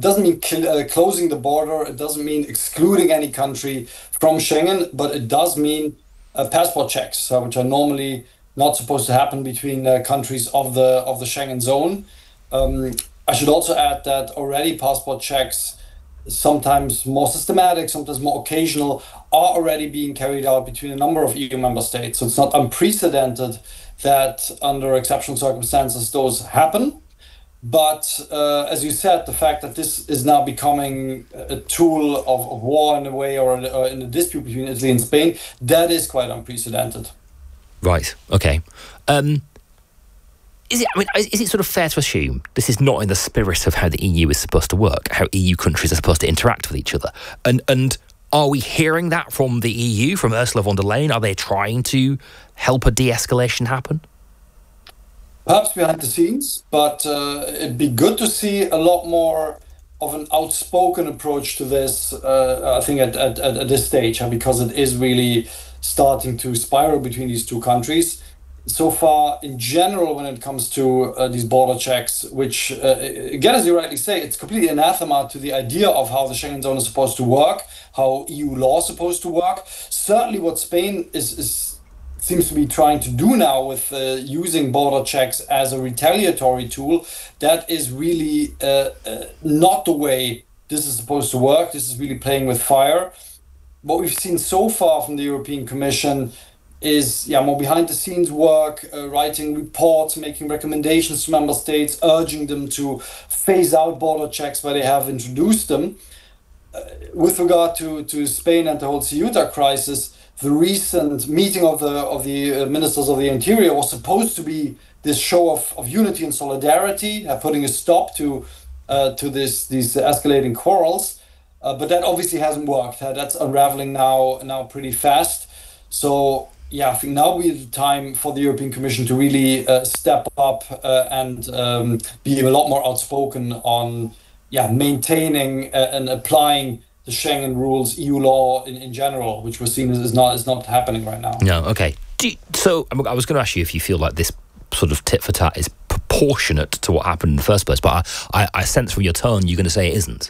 doesn't mean closing the border. It doesn't mean excluding any country from Schengen, but it does mean passport checks, which are normally not supposed to happen between countries of the Schengen zone. I should also add that already passport checks, sometimes more systematic, sometimes more occasional, are already being carried out between a number of EU member states. So it's not unprecedented that under exceptional circumstances those happen. But as you said, the fact that this is now becoming a tool of war in a way, or in a dispute between Italy and Spain, that is quite unprecedented. Right. Okay. Is it sort of fair to assume this is not in the spirit of how the EU is supposed to work, how EU countries are supposed to interact with each other? And are we hearing that from the EU, from Ursula von der Leyen? Are they trying to help a de-escalation happen? Perhaps behind the scenes, but it'd be good to see a lot more of an outspoken approach to this, I think, at this stage, because it is really starting to spiral between these two countries. So far, in general, when it comes to these border checks, which, again, as you rightly say, it's completely anathema to the idea of how the Schengen zone is supposed to work, how EU law is supposed to work. Certainly what Spain seems to be trying to do now with using border checks as a retaliatory tool, that is really not the way this is supposed to work. This is really playing with fire. What we've seen so far from the European Commission is more behind the scenes work, writing reports, making recommendations to member states, urging them to phase out border checks where they have introduced them. With regard to Spain and the whole Ceuta crisis, the recent meeting of the ministers of the interior was supposed to be this show of unity and solidarity, putting a stop to these escalating quarrels. But that obviously hasn't worked. That's unraveling now pretty fast. So I think now will be the time for the European Commission to really step up and be a lot more outspoken on maintaining and applying the Schengen rules, EU law in general, which we're seeing is not happening right now. No, okay. So I was going to ask you if you feel like this sort of tit for tat is proportionate to what happened in the first place, but I sense from your tone you're going to say it isn't.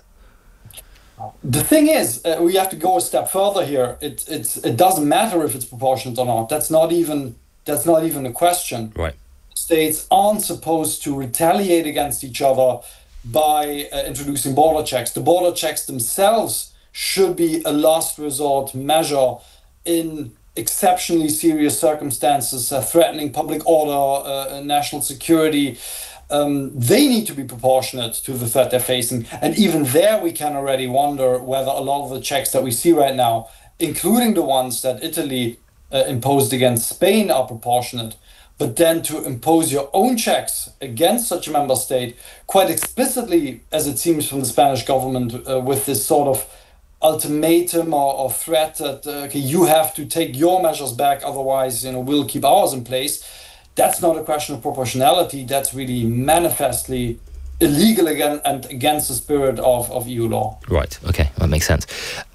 The thing is, we have to go a step further here. It doesn't matter if it's proportionate or not. That's not even a question. Right. States aren't supposed to retaliate against each other by introducing border checks. The border checks themselves should be a last resort measure in exceptionally serious circumstances, threatening public order, national security. They need to be proportionate to the threat they're facing. And even there, we can already wonder whether a lot of the checks that we see right now, including the ones that Italy imposed against Spain, are proportionate. But then to impose your own checks against such a member state, quite explicitly, as it seems from the Spanish government, with this sort of ultimatum or threat that you have to take your measures back, otherwise we'll keep ours in place. That's not a question of proportionality. That's really manifestly illegal again and against the spirit of EU law. Right. Okay, that makes sense.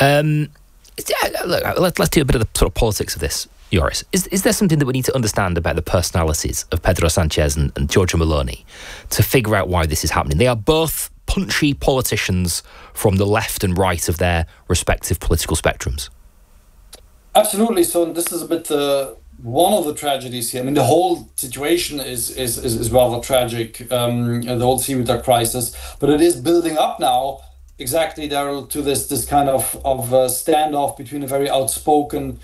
Look, let's do a bit of the sort of politics of this. Joris, is there something that we need to understand about the personalities of Pedro Sanchez and Giorgia Meloni to figure out why this is happening? They are both punchy politicians from the left and right of their respective political spectrums. Absolutely. So this is a bit one of the tragedies here. I mean, the whole situation is rather tragic, the whole Ceuta crisis, but it is building up now exactly, Daryl, to this kind of standoff between a very outspoken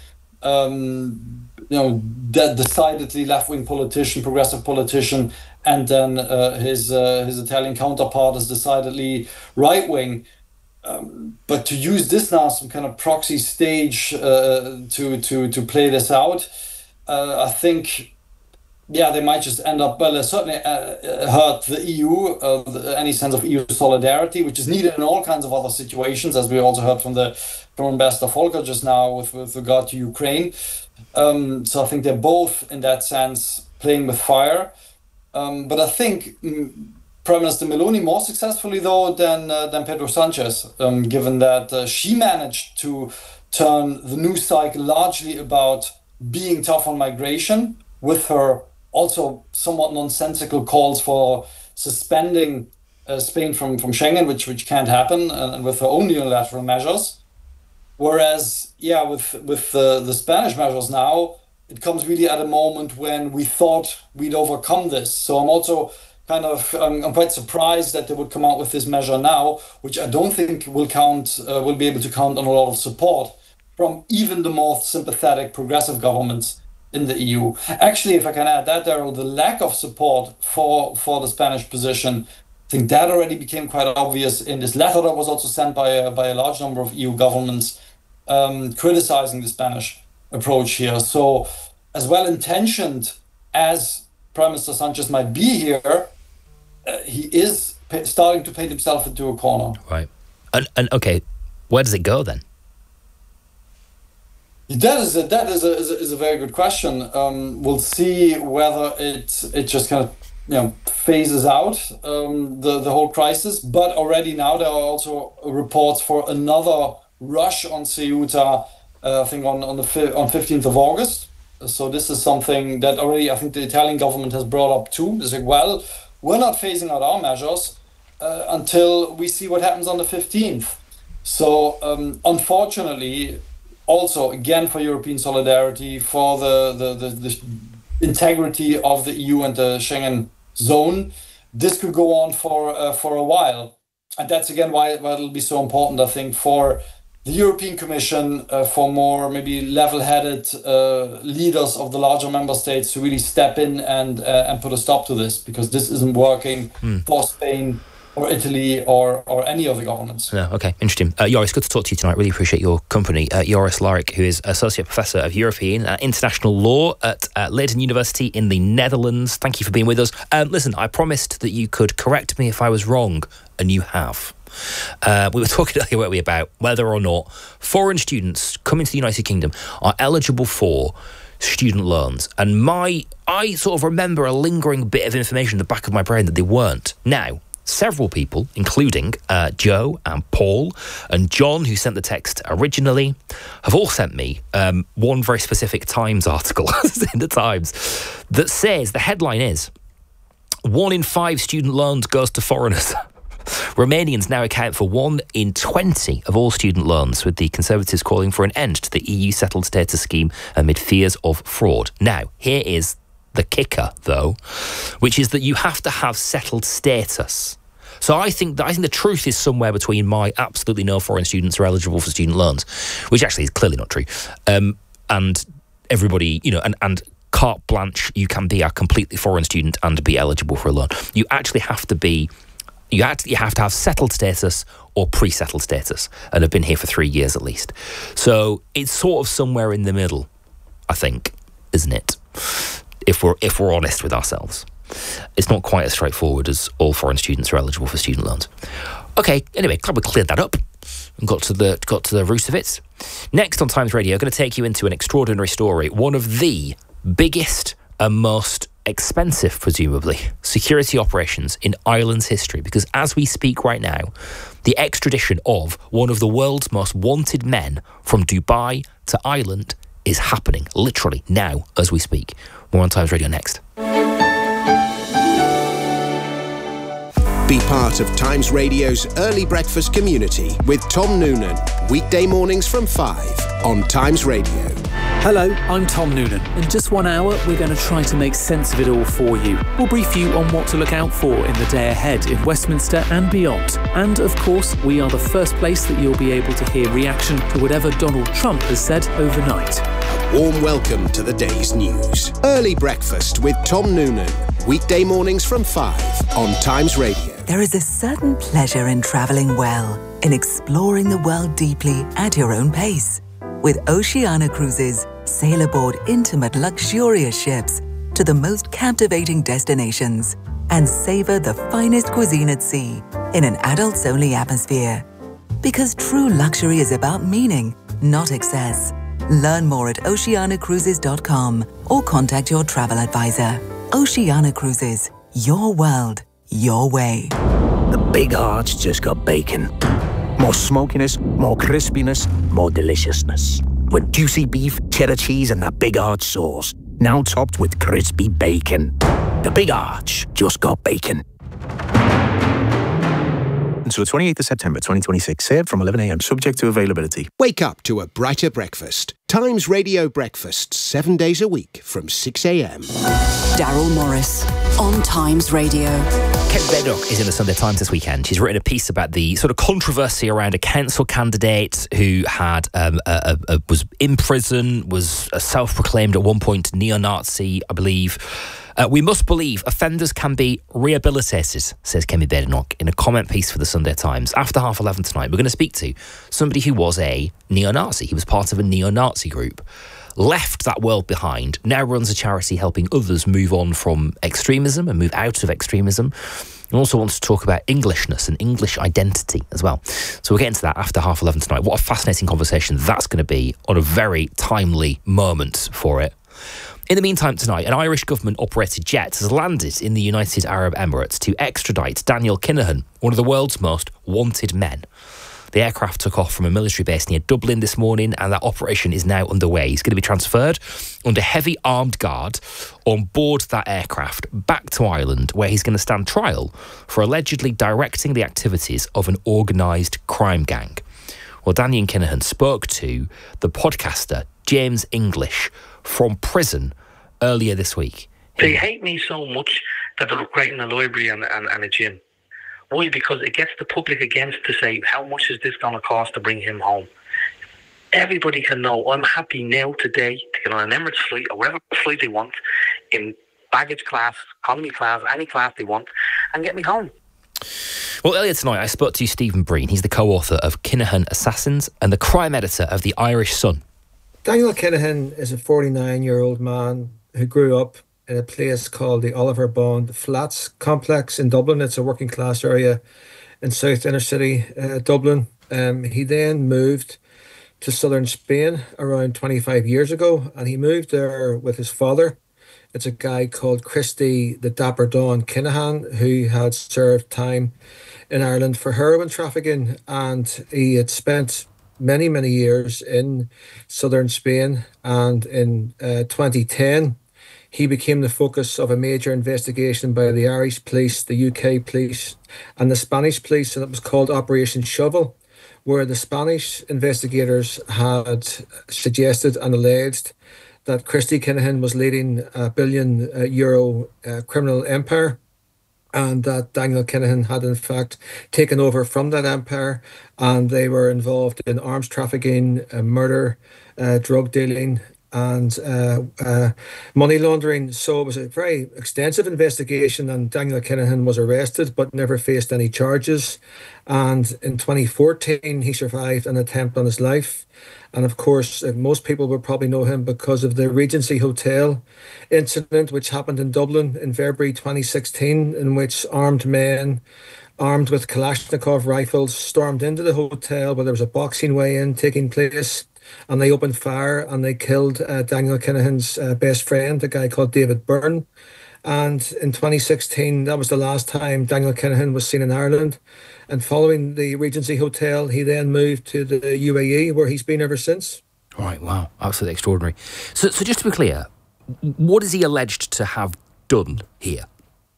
decidedly left-wing politician, progressive politician, and then his Italian counterpart is decidedly right-wing. But to use this now, some kind of proxy stage to play this out, I think, they might just end up, certainly hurt the EU, any sense of EU solidarity, which is needed in all kinds of other situations, as we also heard from Ambassador Volker just now with regard to Ukraine. So I think they're both, in that sense, playing with fire. But I think Prime Minister Meloni more successfully, though, than Pedro Sanchez, given that she managed to turn the news cycle largely about being tough on migration, with her also somewhat nonsensical calls for suspending Spain from Schengen, which can't happen, and with their own unilateral measures. Whereas, with the Spanish measures now, it comes really at a moment when we thought we'd overcome this. So I'm also I'm quite surprised that they would come out with this measure now, which I don't think will be able to count on a lot of support from even the more sympathetic progressive governments in the EU. Actually, if I can add that, Daryl, the lack of support for the Spanish position, I think that already became quite obvious in this letter that was also sent by a large number of EU governments criticizing the Spanish approach here. So, as well-intentioned as Prime Minister Sanchez might be here, he is starting to paint himself into a corner. Right. And okay, where does it go then? That is a very good question. We'll see whether it just kind of phases out the whole crisis. But already now there are also reports for another rush on Ceuta. I think on 15th of August. So this is something that already I think the Italian government has brought up too. It's like, well, we're not phasing out our measures until we see what happens on the 15th. So unfortunately, also again for European solidarity, for the integrity of the EU and the Schengen zone, this could go on for a while, and that's again why it'll be so important, I think, for the European Commission, for more maybe level-headed leaders of the larger member states to really step in and put a stop to this, because this isn't working for Spain or Italy or any of the governments. Yeah, okay, interesting. Joris, good to talk to you tonight. Really appreciate your company. Joris Larik, who is Associate Professor of European International Law at Leiden University in the Netherlands. Thank you for being with us. Listen, I promised that you could correct me if I was wrong, and you have. We were talking earlier, weren't we, about whether or not foreign students coming to the United Kingdom are eligible for student loans. And I sort of remember a lingering bit of information in the back of my brain that they weren't. Now, several people, including Joe and Paul and John, who sent the text originally, have all sent me one very specific Times article in the Times that says, the headline is, 1 in 5 student loans goes to foreigners. Romanians now account for 1 in 20 of all student loans, with the Conservatives calling for an end to the EU settled status scheme amid fears of fraud. Now, here is the kicker, though, which is that you have to have settled status. So I think the truth is somewhere between my absolutely no foreign students are eligible for student loans, which actually is clearly not true, and everybody, and carte blanche, you can be a completely foreign student and be eligible for a loan. You actually have to be. You have to have settled status or pre-settled status and have been here for 3 years at least. So it's sort of somewhere in the middle, I think, isn't it? If we're honest with ourselves, it's not quite as straightforward as all foreign students are eligible for student loans. Okay, anyway, glad we cleared that up and got to the root of it. Next on Times Radio, I'm going to take you into an extraordinary story, one of the biggest and most expensive, presumably, security operations in Ireland's history, because as we speak right now, the extradition of one of the world's most wanted men from Dubai to Ireland is happening, literally, now as we speak. More on Times Radio next. Be part of Times Radio's early breakfast community with Tom Noonan, weekday mornings from 5 on Times Radio. Hello, I'm Tom Noonan. In just 1 hour, we're going to try to make sense of it all for you. We'll brief you on what to look out for in the day ahead in Westminster and beyond. And, of course, we are the first place that you'll be able to hear reaction to whatever Donald Trump has said overnight. A warm welcome to the day's news. Early breakfast with Tom Noonan. Weekday mornings from 5 on Times Radio. There is a certain pleasure in travelling well, in exploring the world deeply at your own pace. With Oceania Cruises, sail aboard intimate, luxurious ships to the most captivating destinations and savour the finest cuisine at sea in an adults-only atmosphere. Because true luxury is about meaning, not excess. Learn more at oceanacruises.com or contact your travel advisor. Oceania Cruises, your world, your way. The Big Arch just got bacon. More smokiness, more crispiness, more deliciousness. With juicy beef, cheddar cheese and that Big Arch sauce. Now topped with crispy bacon. The Big Arch just got bacon. until the 28th of September 2026. Served from 11 a.m. subject to availability. Wake up to a brighter breakfast. Times Radio Breakfast, 7 days a week from 6 a.m. Daryl Morris on Times Radio. Kate Beddock is in the Sunday Times this weekend. She's written a piece about the sort of controversy around a council candidate who had was in prison, was a self-proclaimed at one point neo-Nazi, I believe. We must believe offenders can be rehabilitated, says Kemi Badenoch in a comment piece for the Sunday Times. After 11:30 tonight, we're going to speak to somebody who was a neo-Nazi. He was part of a neo-Nazi group, left that world behind, now runs a charity helping others move on from extremism and move out of extremism. And also wants to talk about Englishness and English identity as well. So we'll get into that after 11:30 tonight. What a fascinating conversation that's going to be on a very timely moment for it. In the meantime tonight, an Irish government-operated jet has landed in the United Arab Emirates to extradite Daniel Kinahan, one of the world's most wanted men. The aircraft took off from a military base near Dublin this morning, and that operation is now underway. He's going to be transferred under heavy armed guard on board that aircraft back to Ireland, where he's going to stand trial for allegedly directing the activities of an organised crime gang. Well, Daniel Kinahan spoke to the podcaster James English from prison earlier this week. They hate me so much that they look great in a library and a gym. Why? Because it gets the public against to say, how much is this going to cost to bring him home? Everybody can know I'm happy now today to get on an Emirates flight or whatever flight they want, in baggage class, economy class, any class they want, and get me home. Well, earlier tonight I spoke to Stephen Breen. He's the co-author of Kinahan Assassins and the crime editor of The Irish Sun. Daniel Kinahan is a 49-year-old man who grew up in a place called the Oliver Bond Flats complex in Dublin. It's a working class area in South Inner City, Dublin. He then moved to southern Spain around 25 years ago, and he moved there with his father. It's a guy called Christy the Dapper Dawn Kinahan, who had served time in Ireland for heroin trafficking, and he had spent many years in southern Spain. And in 2010 he became the focus of a major investigation by the Irish police, the UK police and the Spanish police, and it was called Operation Shovel, where the Spanish investigators had suggested and alleged that Christy Kinahan was leading a €1 billion criminal empire, and that Daniel Kinahan had in fact taken over from that empire, and they were involved in arms trafficking, murder, drug dealing and money laundering. So it was a very extensive investigation, and Daniel Kinahan was arrested but never faced any charges. And in 2014 he survived an attempt on his life. And of course, most people will probably know him because of the Regency Hotel incident, which happened in Dublin in February 2016, in which armed men, armed with Kalashnikov rifles, stormed into the hotel where there was a boxing weigh-in taking place, and they opened fire and they killed Daniel Kinahan's best friend, a guy called David Byrne. And in 2016, that was the last time Daniel Kinahan was seen in Ireland. And following the Regency Hotel, he then moved to the UAE, where he's been ever since. Right, wow, absolutely extraordinary. So just to be clear, what is he alleged to have done here?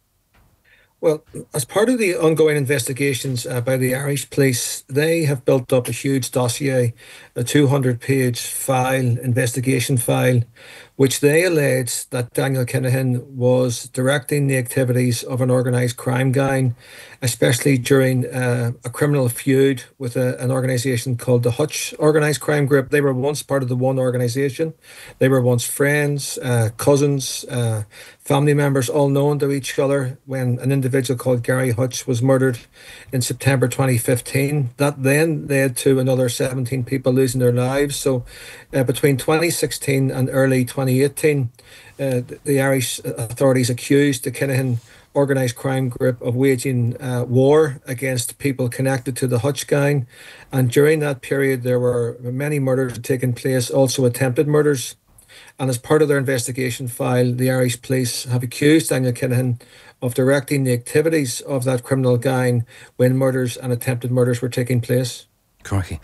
Well, as part of the ongoing investigations by the Irish police, they have built up a huge dossier, a 200-page file, investigation file, which they allege that Daniel Kinahan was directing the activities of an organised crime gang, especially during a criminal feud with an organisation called the Hutch Organised Crime Group. They were once part of the one organisation. They were once friends, cousins, family members, all known to each other, when an individual called Gary Hutch was murdered in September 2015. That then led to another 17 people losing their lives. So between 2016 and early 2018, the Irish authorities accused the Kinahan organised crime group of waging war against people connected to the Hutch gang. And during that period, there were many murders taking place, also attempted murders. And as part of their investigation file, the Irish police have accused Daniel Kinahan of directing the activities of that criminal gang when murders and attempted murders were taking place. Crikey.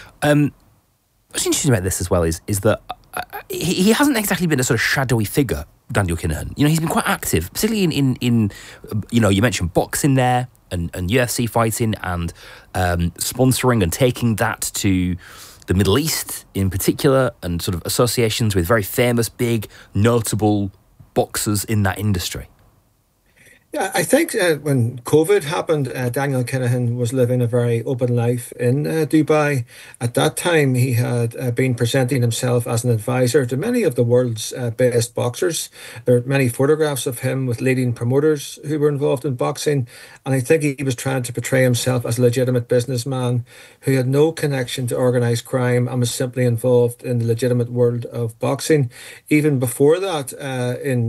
What's interesting about this as well is that he hasn't exactly been a sort of shadowy figure, Daniel Kinahan. You know, he's been quite active, particularly in you know, you mentioned boxing there. and UFC fighting and sponsoring and taking that to the Middle East in particular, and sort of associations with very famous, big, notable boxers in that industry? Yeah, I think when COVID happened, Daniel Kinahan was living a very open life in Dubai. At that time, he had been presenting himself as an advisor to many of the world's best boxers. There are many photographs of him with leading promoters who were involved in boxing. And I think he was trying to portray himself as a legitimate businessman who had no connection to organized crime and was simply involved in the legitimate world of boxing. Even before that, in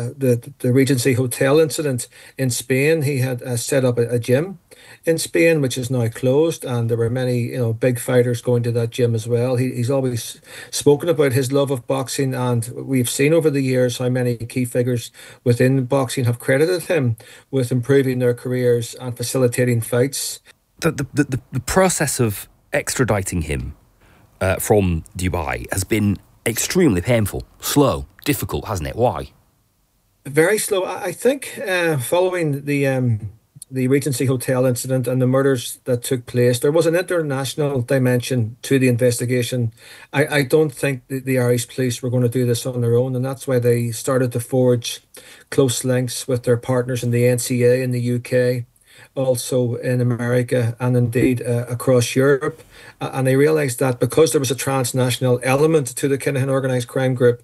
the Regency Hotel incident, in Spain, he had set up a gym in Spain, which is now closed, and there were many, big fighters going to that gym as well. He's always spoken about his love of boxing, and we've seen over the years how many key figures within boxing have credited him with improving their careers and facilitating fights. The process of extraditing him from Dubai has been extremely painful, slow, difficult, hasn't it? Why? Very slow. I think following the Regency Hotel incident and the murders that took place, there was an international dimension to the investigation. I don't think the Irish police were going to do this on their own, and that's why they started to forge close links with their partners in the NCA in the UK, also in America, and indeed across Europe. And they realised that because there was a transnational element to the Kinahan organised crime group,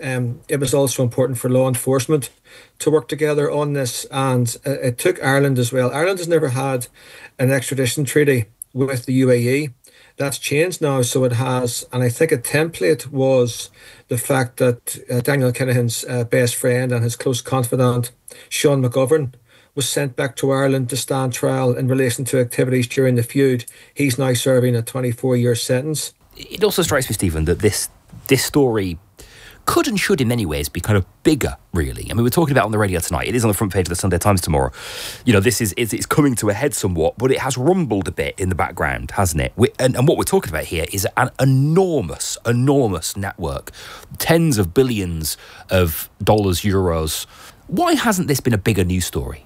it was also important for law enforcement to work together on this. And it took Ireland as well. Ireland has never had an extradition treaty with the UAE. That's changed now, so it has. And I think a template was the fact that Daniel Kinahan's best friend and his close confidant, Sean McGovern, was sent back to Ireland to stand trial in relation to activities during the feud. He's now serving a 24-year sentence. It also strikes me, Stephen, that this story could and should in many ways be kind of bigger, really. I mean, we're talking about it on the radio tonight. It is on the front page of the Sunday Times tomorrow. It's coming to a head somewhat, but it has rumbled a bit in the background, hasn't it? And what we're talking about here is an enormous, enormous network. Tens of billions of dollars, euros. Why hasn't this been a bigger news story?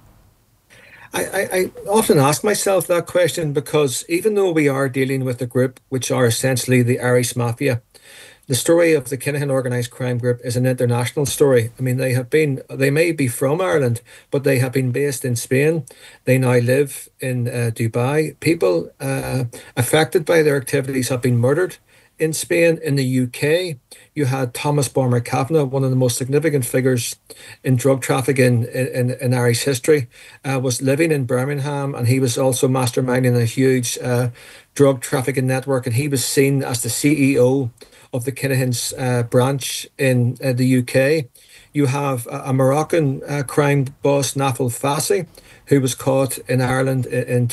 I often ask myself that question because even though we are dealing with a group which are essentially the Irish Mafia, the story of the Kinahan organised crime group is an international story. I mean, they may be from Ireland, but they have been based in Spain. They now live in Dubai. People affected by their activities have been murdered in Spain. In the UK, you had Thomas Bomber Kavanagh, one of the most significant figures in drug trafficking in Irish history, was living in Birmingham, and he was also masterminding a huge drug trafficking network, and he was seen as the CEO of the Kinahan's branch in the UK. You have a Moroccan crime boss, Nafel Fassi, who was caught in Ireland in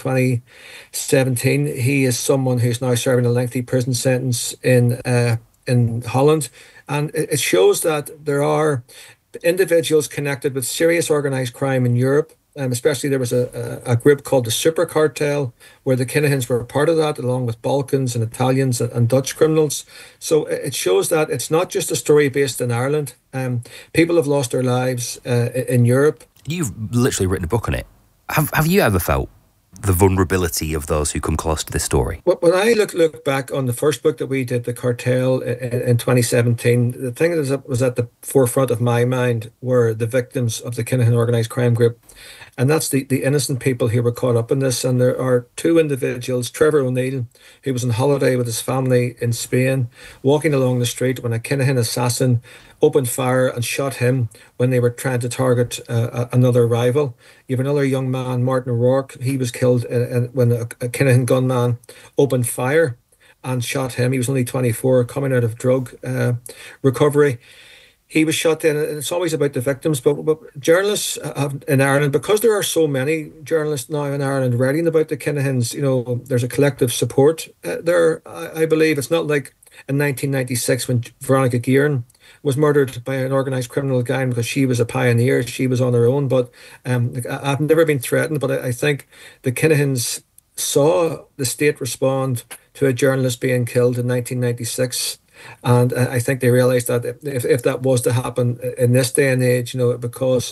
2017. He is someone who's now serving a lengthy prison sentence in Holland. And it shows that there are individuals connected with serious organised crime in Europe. Especially there was a group called the Super Cartel, where the Kinahans were part of that, along with Balkans and Italians and Dutch criminals. So it shows that it's not just a story based in Ireland. People have lost their lives in Europe. You've literally written a book on it. Have you ever felt the vulnerability of those who come close to this story? When I look back on the first book that we did, The Cartel, in 2017, the thing that was at the forefront of my mind were the victims of the Kinahan organised crime group. And that's the innocent people who were caught up in this. And there are two individuals, Trevor O'Neill, who was on holiday with his family in Spain, walking along the street when a Kinahan assassin opened fire and shot him when they were trying to target another rival. You have another young man, Martin O'Rourke. He was killed when a Kinahan gunman opened fire and shot him. He was only 24, coming out of drug recovery. He was shot dead, and it's always about the victims. But journalists in Ireland, because there are so many journalists now in Ireland writing about the Kinahans, there's a collective support there. I believe it's not like in 1996 when Veronica Guerin was murdered by an organised criminal gang because she was a pioneer. She was on her own. But I've never been threatened. But I think the Kinahans saw the state respond to a journalist being killed in 1996. And I think they realised that if that was to happen in this day and age, because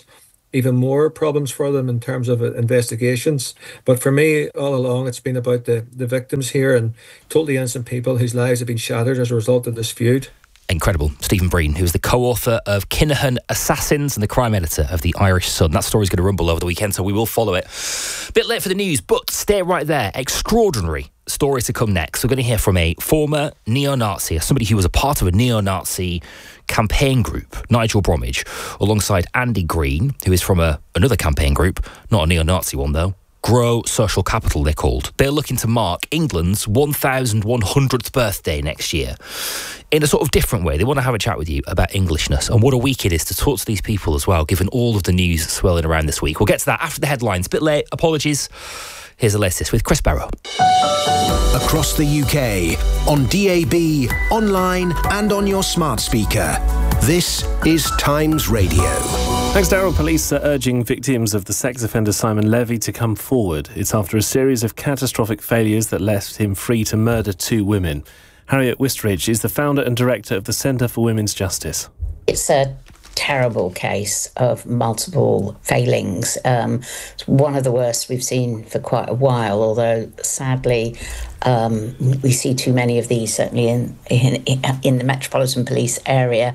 even more problems for them in terms of investigations. But for me, all along, it's been about the victims here and totally innocent people whose lives have been shattered as a result of this feud. Incredible. Stephen Breen, who is the co-author of Kinahan Assassins and the crime editor of the Irish Sun. That story's going to rumble over the weekend, so we will follow it. Bit late for the news, but stay right there. Extraordinary story to come next. We're going to hear from a former neo-Nazi, somebody who was a part of a neo-Nazi campaign group, Nigel Bromwich, alongside Andy Green, who is from another campaign group, not a neo-Nazi one though. Grow Social Capital, they're called. They're looking to mark England's 1,100th birthday next year in a sort of different way. They want to have a chat with you about Englishness and what a week it is to talk to these people as well, given all of the news swirling around this week. We'll get to that after the headlines. Bit late, apologies. Here's the latest with Chris Barrow. Across the UK, on DAB, online and on your smart speaker. This is Times Radio. Thanks, Daryl. Police are urging victims of the sex offender Simon Levy to come forward. It's after a series of catastrophic failures that left him free to murder 2 women. Harriet Wistridge is the founder and director of the Centre for Women's Justice. It's a terrible case of multiple failings. It's one of the worst we've seen for quite a while, although sadly we see too many of these, certainly in the Metropolitan Police area.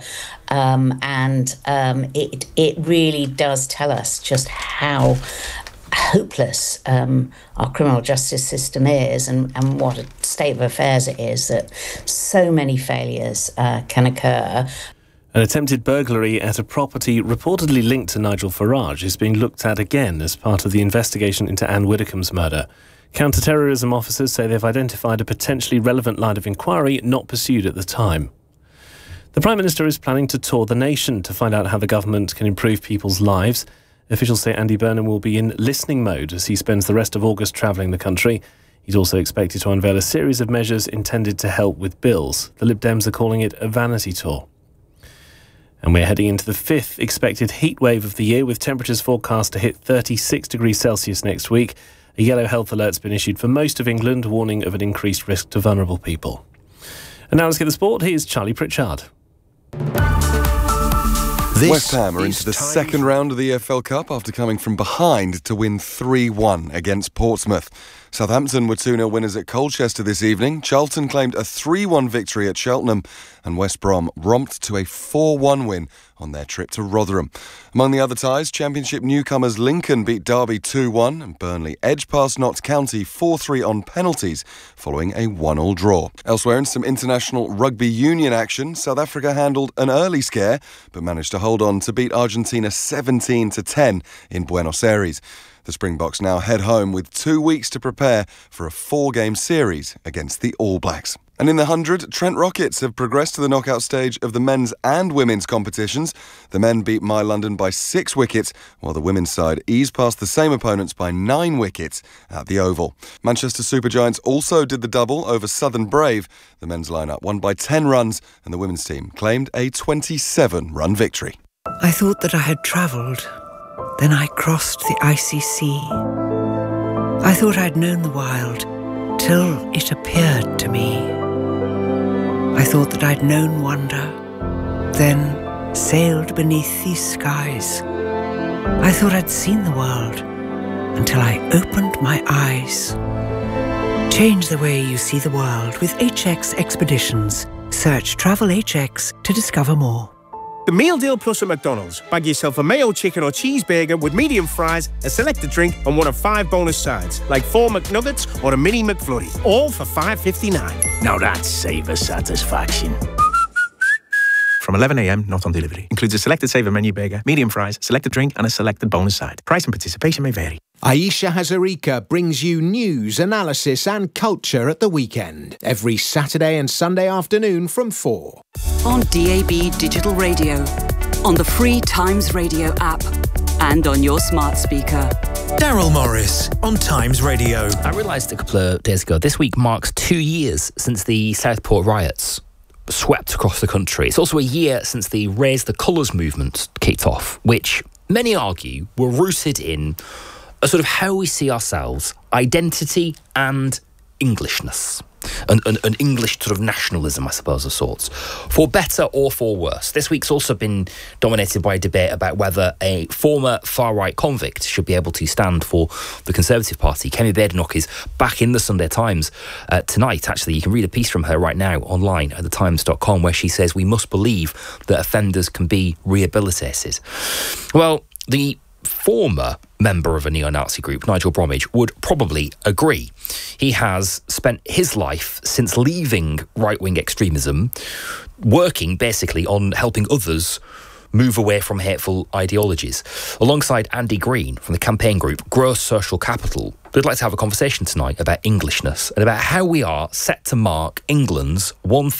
It really does tell us just how hopeless our criminal justice system is and what a state of affairs it is that so many failures can occur. An attempted burglary at a property reportedly linked to Nigel Farage is being looked at again as part of the investigation into Anne Widdecombe's murder. Counter-terrorism officers say they've identified a potentially relevant line of inquiry not pursued at the time. The Prime Minister is planning to tour the nation to find out how the government can improve people's lives. Officials say Andy Burnham will be in listening mode as he spends the rest of August travelling the country. He's also expected to unveil a series of measures intended to help with bills. The Lib Dems are calling it a vanity tour. And we're heading into the 5th expected heat wave of the year, with temperatures forecast to hit 36 degrees Celsius next week. A yellow health alert's been issued for most of England, warning of an increased risk to vulnerable people. And now let's get the sport. Here's Charlie Pritchard. West Ham are into the second round of the EFL Cup after coming from behind to win 3-1 against Portsmouth. Southampton were 2-0 winners at Colchester this evening. Charlton claimed a 3-1 victory at Cheltenham, and West Brom romped to a 4-1 win on their trip to Rotherham. Among the other ties, Championship newcomers Lincoln beat Derby 2-1 and Burnley edged past Notts County 4-3 on penalties following a 1-1 draw. Elsewhere in some international rugby union action, South Africa handled an early scare but managed to hold on to beat Argentina 17-10 in Buenos Aires. The Springboks now head home with 2 weeks to prepare for a 4-game series against the All Blacks. And in the 100, Trent Rockets have progressed to the knockout stage of the men's and women's competitions. The men beat My London by 6 wickets, while the women's side eased past the same opponents by 9 wickets at the Oval. Manchester Supergiants also did the double over Southern Brave. The men's lineup won by 10 runs, and the women's team claimed a 27-run victory. I thought that I had travelled. Then I crossed the icy sea. I thought I'd known the wild, till it appeared to me. I thought that I'd known wonder, then sailed beneath these skies. I thought I'd seen the world, until I opened my eyes. Change the way you see the world with HX Expeditions. Search Travel HX to discover more. The Meal Deal Plus at McDonald's. Bag yourself a mayo chicken or cheeseburger with medium fries, a selected drink, and one of 5 bonus sides, like 4 McNuggets or a mini McFlurry, all for $5.59. Now that's savor satisfaction. From 11 a.m, not on delivery. Includes a selected saver menu burger, medium fries, selected drink, and a selected bonus side. Price and participation may vary. Aisha Hazarika brings you news, analysis and culture at the weekend. Every Saturday and Sunday afternoon from 4. On DAB Digital Radio, on the free Times Radio app, and on your smart speaker. Daryl Morris on Times Radio. I realised a couple of days ago, this week marks 2 years since the Southport riots swept across the country. It's also a year since the Raise the Colours movement kicked off, which many argue were rooted in a sort of how we see ourselves, identity and Englishness. an English sort of nationalism, I suppose, of sorts. For better or for worse, this week's also been dominated by a debate about whether a former far-right convict should be able to stand for the Conservative Party. Kemi Badenoch is back in the Sunday Times tonight, actually. You can read a piece from her right now online at thetimes.com where she says we must believe that offenders can be rehabilitated. Well, the former member of a neo-Nazi group, Nigel Bromwich, would probably agree. He has spent his life since leaving right-wing extremism working basically on helping others move away from hateful ideologies. Alongside Andy Green from the campaign group Gross Social Capital, we'd like to have a conversation tonight about Englishness and about how we are set to mark England's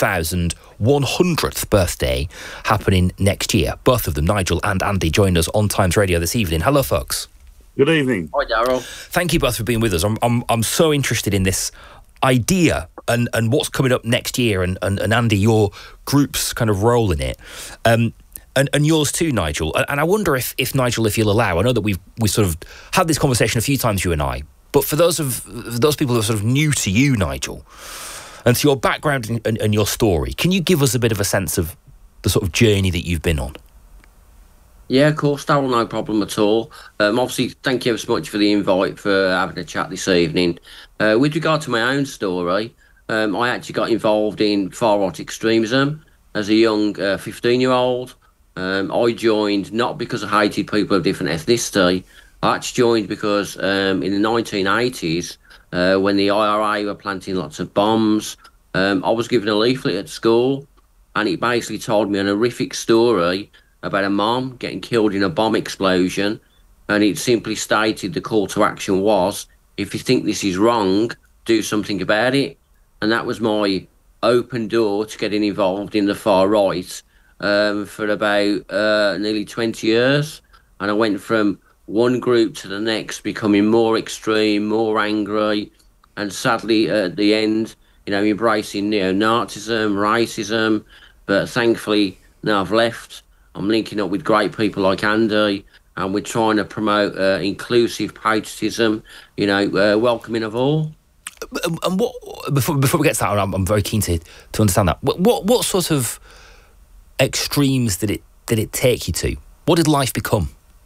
1,100th birthday happening next year. Both of them, Nigel and Andy, joined us on Times Radio this evening. Hello, folks. Good evening. Hi, Darryl. Thank you both for being with us. I'm so interested in this idea and what's coming up next year, and Andy, your group's kind of role in it. And yours too, Nigel. And I wonder if Nigel, if you'll allow, I know that we sort of had this conversation a few times, you and I, but for those people who are sort of new to you, Nigel, and to your background and your story, can you give us a bit of a sense of the sort of journey that you've been on? Yeah, of course, Darryl, no problem at all. Obviously, thank you ever so much for the invite for having a chat this evening. With regard to my own story, I actually got involved in far-right extremism as a young 15-year-old. I joined not because I hated people of different ethnicity. I actually joined because in the 1980s, when the IRA were planting lots of bombs, I was given a leaflet at school, and it basically told me an horrific story about a mom getting killed in a bomb explosion, and it simply stated the call to action was, if you think this is wrong, do something about it. And that was my open door to getting involved in the far right for about nearly 20 years. And I went from one group to the next, becoming more extreme, more angry, and sadly at the end, embracing neo-Nazism, racism. But thankfully, now I've left, I'm linking up with great people like Andy, and we're trying to promote inclusive patriotism, welcoming of all. And what before we get to that, I'm very keen to understand that. What sort of extremes did it take you to? What did life become?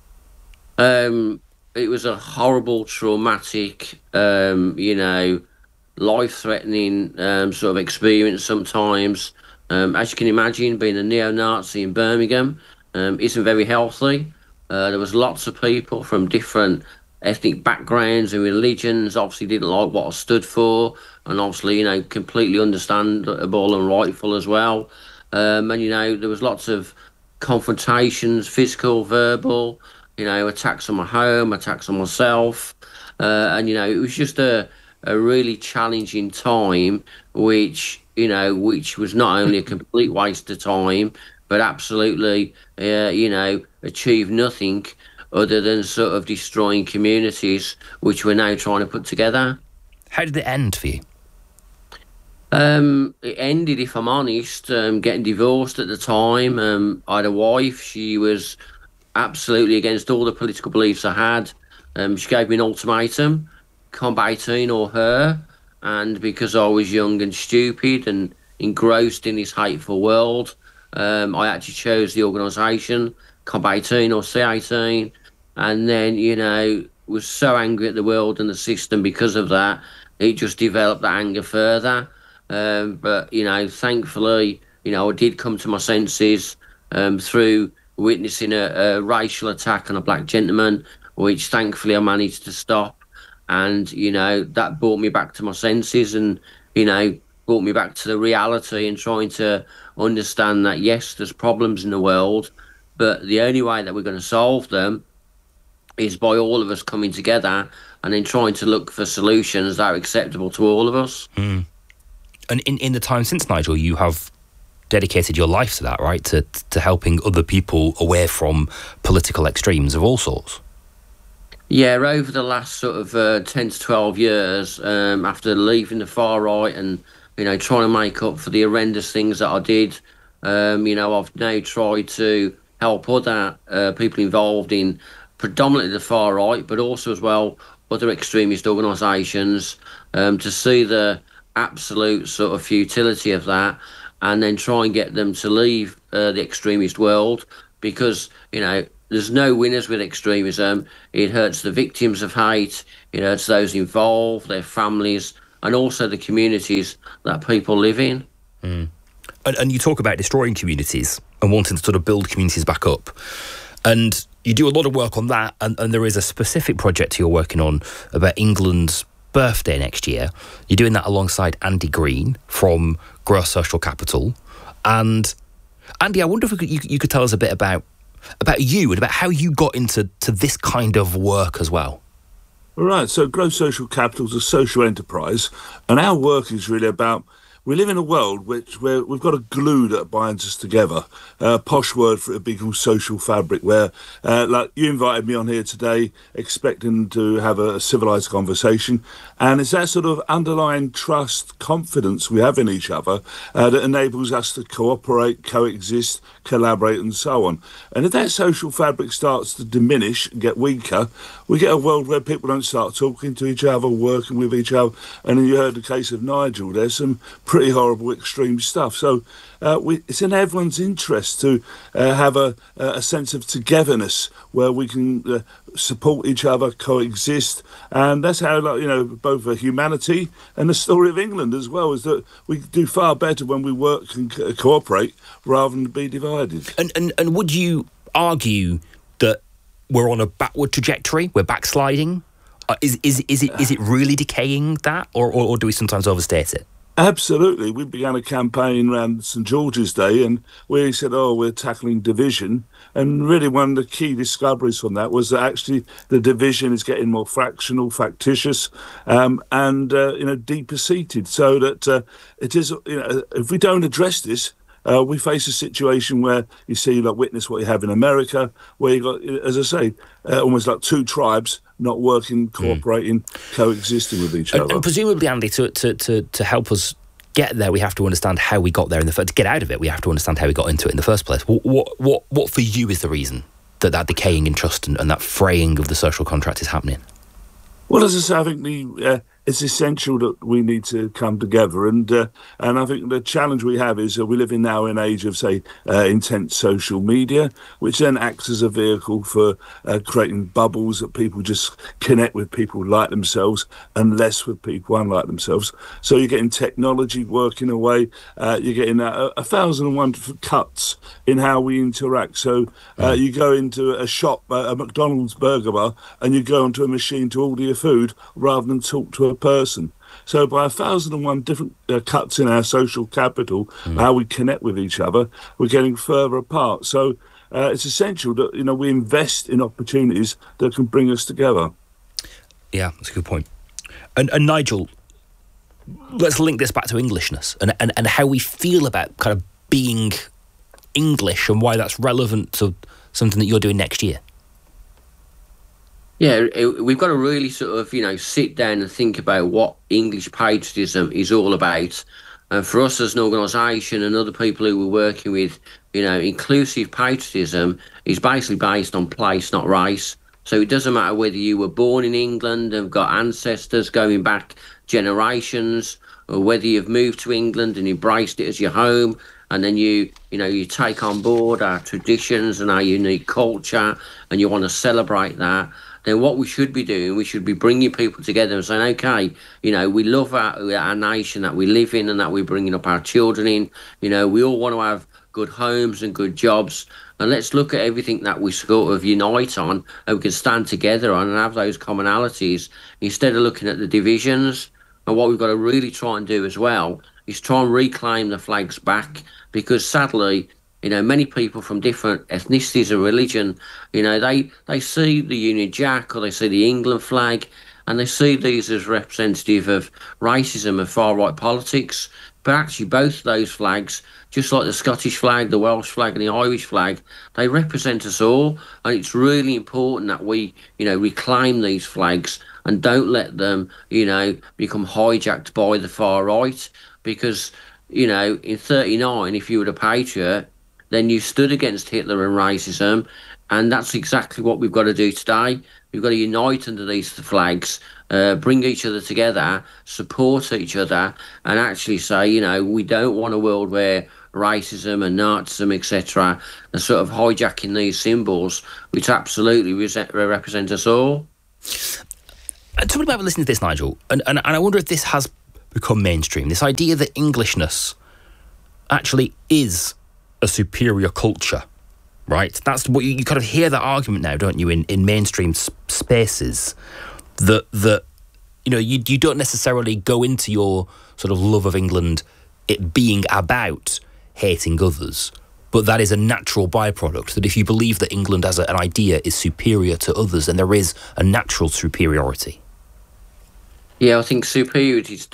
It was a horrible, traumatic, life-threatening sort of experience sometimes. As you can imagine, being a neo-Nazi in Birmingham isn't very healthy. There was lots of people from different ethnic backgrounds and religions, obviously didn't like what I stood for, and obviously, completely understandable and rightful as well. And, there was lots of confrontations, physical, verbal, attacks on my home, attacks on myself. And, it was just a really challenging time, which was not only a complete waste of time, but absolutely, achieved nothing other than sort of destroying communities, which we're now trying to put together. How did it end for you? It ended, if I'm honest, getting divorced at the time. I had a wife. She was absolutely against all the political beliefs I had. She gave me an ultimatum, combat 18 or her. And because I was young and stupid and engrossed in this hateful world, I actually chose the organisation, combat 18 or C18. And then, was so angry at the world and the system because of that, it just developed that anger further. But, thankfully, I did come to my senses through witnessing a racial attack on a black gentleman, which thankfully I managed to stop. And, that brought me back to my senses and, brought me back to the reality and trying to understand that, yes, there's problems in the world, but the only way that we're going to solve them is by all of us coming together and then trying to look for solutions that are acceptable to all of us. Mm. And in the time since, Nigel, you have dedicated your life to that, right? To helping other people away from political extremes of all sorts. Yeah, over the last sort of 10 to 12 years, after leaving the far right and, trying to make up for the horrendous things that I did, I've now tried to help other people involved in predominantly the far right, but also as well other extremist organisations to see the absolute sort of futility of that, and then try and get them to leave the extremist world, because, you know, there's no winners with extremism. It hurts the victims of hate, it hurts those involved, their families, and also the communities that people live in. And you talk about destroying communities and wanting to sort of build communities back up. And you do a lot of work on that, and there is a specific project you're working on about England's birthday next year. You're doing that alongside Andy Green from Grow Social Capital. And Andy, I wonder if you could tell us a bit about you and about how you got into this kind of work as well. Right, so Grow Social Capital is a social enterprise, and our work is really about, we live in a world where we've got a glue that binds us together. A posh word for it would be called social fabric, where, like you invited me on here today expecting to have a civilised conversation, and it's that sort of underlying trust, confidence we have in each other that enables us to cooperate, coexist, collaborate and so on. And if that social fabric starts to diminish and get weaker, we get a world where people don't start talking to each other, working with each other. And then you heard the case of Nigel, there's some pretty horrible extreme stuff. So it's in everyone's interest to have a sense of togetherness where we can support each other, coexist, and that's how, like, you know, both for humanity and the story of England as well, is that we do far better when we work and cooperate rather than be divided. And would you argue that we're on a backward trajectory? We're backsliding? Is it really decaying, that, or do we sometimes overstate it? Absolutely. We began a campaign around St George's Day, and we said, we're tackling division. And really one of the key discoveries from that was that actually the division is getting more fractional, factitious, and deeper seated. So that it is, if we don't address this, we face a situation where you see, like, witness what you have in America, where you got, as I say, almost like two tribes not working, cooperating, coexisting with each other. And presumably, Andy, to help us get there, we have to understand how we got there to get out of it. We have to understand how we got into it in the first place. What for you is the reason that decaying in trust and that fraying of the social contract is happening? Well, as I say, I think it's essential that we need to come together, and I think the challenge we have is we live in now an age of, say, intense social media, which then acts as a vehicle for creating bubbles that people just connect with people like themselves and less with people unlike themselves. So you're getting technology working away, you're getting 1,001 cuts in how we interact. So you go into a shop, a McDonald's burger bar, and you go onto a machine to order your food rather than talk to a person. So by 1,001 different cuts in our social capital, how we connect with each other, we're getting further apart. So it's essential that, we invest in opportunities that can bring us together. Yeah, that's a good point. And Nigel, let's link this back to Englishness and how we feel about kind of being English and why that's relevant to something that you're doing next year. Yeah, we've got to really sort of, sit down and think about what English patriotism is all about. And for us as an organisation and other people who we're working with, inclusive patriotism is basically based on place, not race. So it doesn't matter whether you were born in England and got ancestors going back generations, or whether you've moved to England and embraced it as your home, and then you take on board our traditions and our unique culture, and you want to celebrate that. Then what we should be doing, we should be bringing people together and saying, okay, we love our nation that we live in and that we're bringing up our children in. We all want to have good homes and good jobs. And let's look at everything that we sort of unite on and we can stand together on and have those commonalities instead of looking at the divisions. And what we've got to really try and do as well is try and reclaim the flags back, because sadly, many people from different ethnicities and religion, they see the Union Jack or they see the England flag and they see these as representative of racism and far-right politics. But actually both those flags, just like the Scottish flag, the Welsh flag and the Irish flag, they represent us all. And it's really important that we, reclaim these flags and don't let them, become hijacked by the far right. Because, in 1939, if you were a patriot, then you stood against Hitler and racism, and that's exactly what we've got to do today, We've got to unite under these flags, bring each other together, support each other, and actually say, you know, we don't want a world where racism and Nazism, etc., are sort of hijacking these symbols, which absolutely represent us all. Talking about listening to this, Nigel, and I wonder if this has become mainstream, this idea that Englishness actually is a superior culture, right? That's what you kind of hear that argument now, don't you, in mainstream spaces, that you know, you don't necessarily go into your sort of love of England it being about hating others, but that is a natural byproduct, that if you believe that England as an idea is superior to others, then there is a natural superiority. Yeah, I think superiority is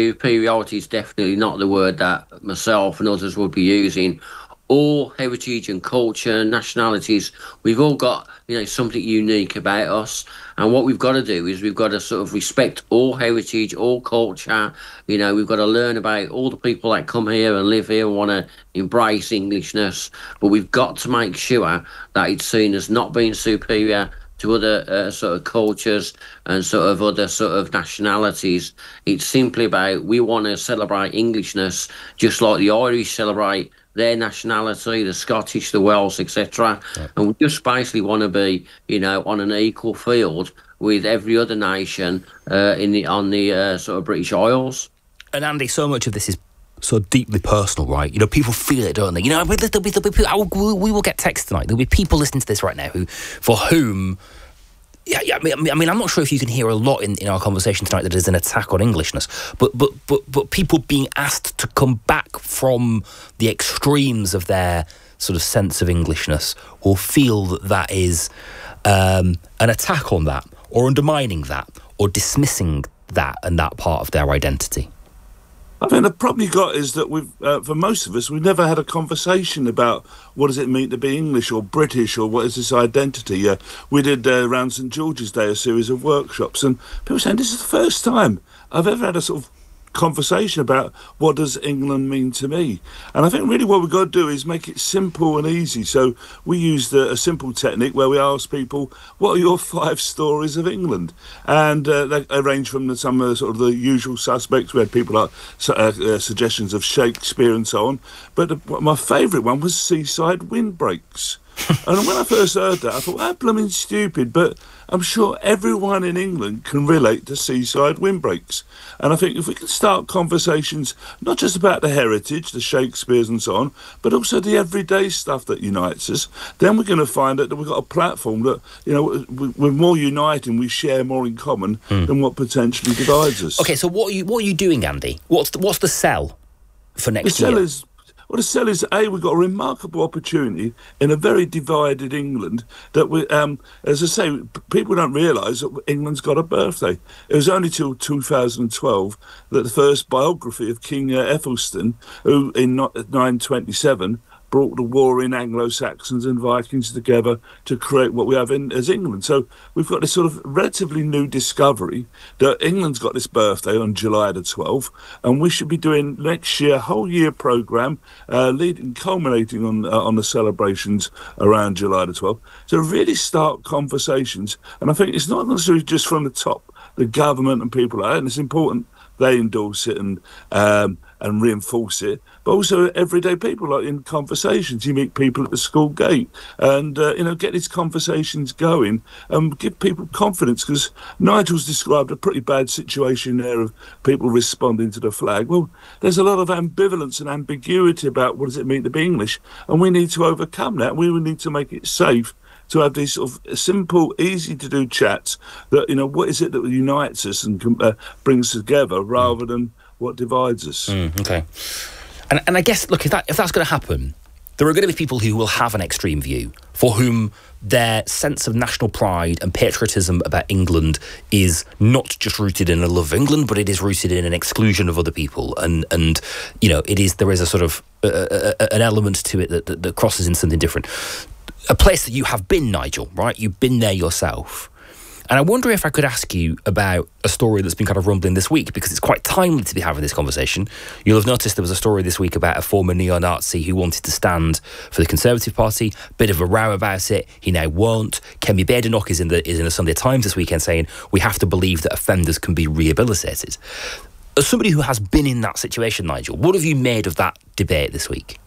definitely not the word that myself and others would be using. All heritage and culture and nationalities, we've all got, you know, something unique about us. And what we've got to do is we've got to sort of respect all heritage, all culture. You know, we've got to learn about all the people that come here and live here and want to embrace Englishness. But we've got to make sure that it's seen as not being superior to other sort of cultures and sort of other sort of nationalities. It's simply about, we want to celebrate Englishness just like the Irish celebrate their nationality, the Scottish, the Welsh, etc. Yeah. And we just basically want to be, you know, on an equal field with every other nation on the sort of British Isles. And Andy, so much of this is so deeply personal, right? You know, people feel it, don't they? You know, there'll be people, we will get texts tonight. There'll be people listening to this right now for whom. Yeah. I mean, I'm not sure if you can hear a lot in our conversation tonight that is an attack on Englishness, but people being asked to come back from the extremes of their sort of sense of Englishness will feel that is an attack on that, or undermining that, or dismissing that and that part of their identity. I think the problem you got is that we've, for most of us, we've never had a conversation about what does it mean to be English or British, or what is this identity. We did around St George's Day a series of workshops, and people saying this is the first time I've ever had a sort of conversation about what does England mean to me. And I think really what we've got to do is make it simple and easy. So we used a simple technique where we asked people, what are your 5 stories of England? And they range from some of the sort of the usual suspects. We had people like suggestions of Shakespeare and so on. But my favourite one was seaside windbreaks. And when I first heard that, I thought, how blooming stupid, but I'm sure everyone in England can relate to seaside windbreaks. And I think if we can start conversations, not just about the heritage, the Shakespeares and so on, but also the everyday stuff that unites us, then we're going to find that we've got a platform that, you know, we're more united, we share more in common than what potentially divides us. Okay, so what are you doing, Andy? What's the sell for next year? Well, the sell is, we've got a remarkable opportunity in a very divided England that we, as I say, people don't realise that England's got a birthday. It was only till 2012 that the first biography of King Ethelstan, who in 927 brought the warring Anglo-Saxons and Vikings together to create what we have as England. So we've got this sort of relatively new discovery that England's got this birthday on July the 12th, and we should be doing next year a whole year programme culminating on the celebrations around July the 12th to really start conversations. And I think it's not necessarily just from the top, the government and people like that, and it's important they endorse it and reinforce it, but also everyday people, like in conversations. You meet people at the school gate and, get these conversations going and give people confidence, because Nigel's described a pretty bad situation there of people responding to the flag. Well, there's a lot of ambivalence and ambiguity about what does it mean to be English, and we need to overcome that. We will need to make it safe to have these sort of simple, easy-to-do chats that, what is it that unites us and brings together rather than what divides us. Okay. And I guess, look, if that's going to happen, there are going to be people who will have an extreme view, for whom their sense of national pride and patriotism about England is not just rooted in a love of England, but it is rooted in an exclusion of other people. And there is a sort of an element to it that crosses in something different. A place that you have been, Nigel, right? You've been there yourself. And I wonder if I could ask you about a story that's been kind of rumbling this week, because it's quite timely to be having this conversation. You'll have noticed there was a story this week about a former neo-Nazi who wanted to stand for the Conservative Party. Bit of a row about it. He now won't. Kemi Badenoch is in the Sunday Times this weekend saying we have to believe that offenders can be rehabilitated. As somebody who has been in that situation, Nigel, what have you made of that debate this week?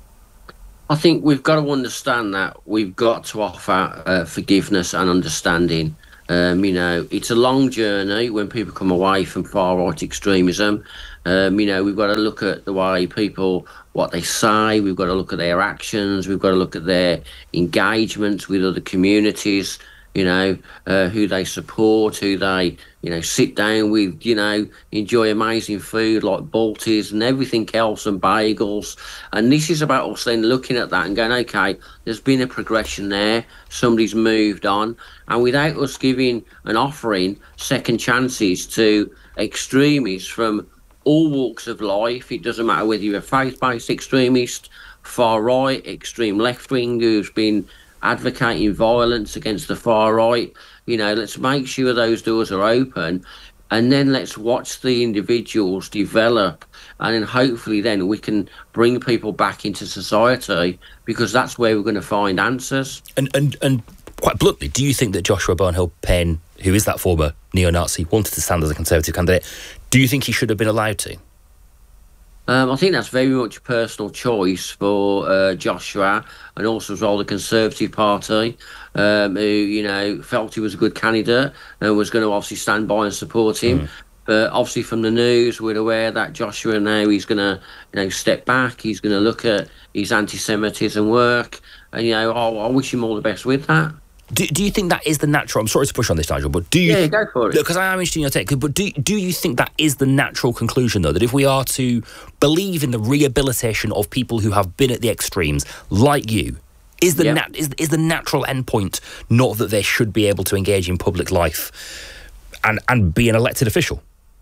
I think we've got to understand that we've got to offer forgiveness and understanding. It's a long journey when people come away from far-right extremism. We've got to look at the way people, what they say, we've got to look at their actions, we've got to look at their engagements with other communities, who they support, who they, sit down with, enjoy amazing food like Baltis and everything else and bagels. And this is about us then looking at that and going, okay, there's been a progression there, somebody's moved on. And without us giving and offering second chances to extremists from all walks of life, it doesn't matter whether you're a faith-based extremist, far-right, extreme left-wing who's been advocating violence against the far right, let's make sure those doors are open, and then let's watch the individuals develop, and then hopefully then we can bring people back into society, because that's where we're going to find answers. And quite bluntly, do you think that Joshua Barnhill-Payne, who is that former neo-Nazi, wanted to stand as a Conservative candidate, do you think he should have been allowed to? I think that's very much a personal choice for Joshua, and also as well the Conservative Party, who, felt he was a good candidate and was going to obviously stand by and support him. But obviously from the news, we're aware that Joshua now he's going to, step back. He's going to look at his anti-Semitism work. And, I wish him all the best with that. Do you think that is the natural... I'm sorry to push on this, Nigel, but do you... Yeah, go for it. Because I am interested in your take. But do you think that is the natural conclusion, though, that if we are to believe in the rehabilitation of people who have been at the extremes, like you, is the natural endpoint not that they should be able to engage in public life and be an elected official?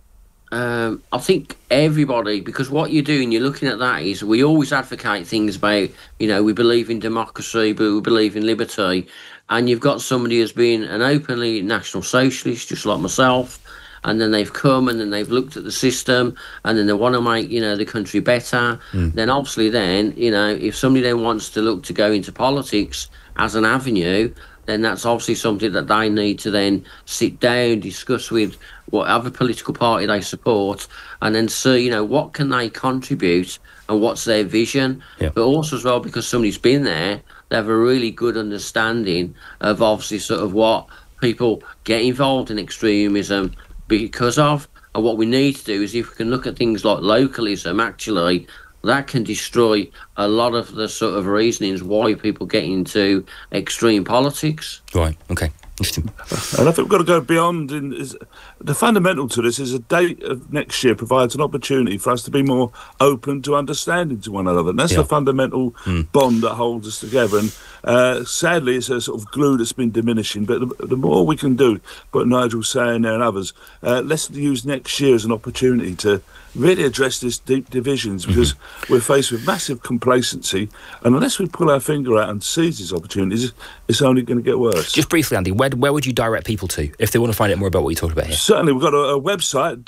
I think everybody, because what you're doing, you're looking at that is we always advocate things about, we believe in democracy, but we believe in liberty. And you've got somebody who's been an openly National Socialist, just like myself, and then they've come and then they've looked at the system and then they want to make, the country better. Then obviously then, if somebody then wants to look to go into politics as an avenue, then that's obviously something that they need to then sit down, discuss with whatever political party they support, and then see, what can they contribute and what's their vision. But also as well, because somebody's been there, they have a really good understanding of obviously sort of what people get involved in extremism because of. And what we need to do is, if we can look at things like localism, actually, that can destroy a lot of the sort of reasonings why people get into extreme politics. Right, okay. Interesting. And I think we've got to go beyond. The fundamental to this is a date of next year provides an opportunity for us to be more open to understanding to one another. And that's the fundamental bond that holds us together. And sadly, it's a sort of glue that's been diminishing. But the more we can do, what Nigel's saying there and others, let's use next year as an opportunity to really address these deep divisions, because we're faced with massive complacency, and unless we pull our finger out and seize these opportunities, it's only going to get worse. Just briefly, Andy, where would you direct people to if they want to find out more about what you talked about here? Certainly, we've got a website,